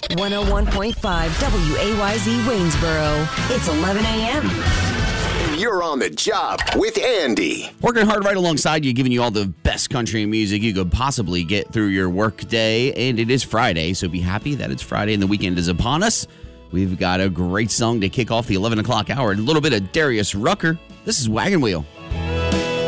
101.5 WAYZ Waynesboro. It's 11 a.m. You're on the job with Andy. Working hard right alongside you, giving you all the best country music you could possibly get through your work day. And it is Friday, so be happy that it's Friday and the weekend is upon us. We've got a great song to kick off the 11 o'clock hour. A little bit of Darius Rucker. This is Wagon Wheel.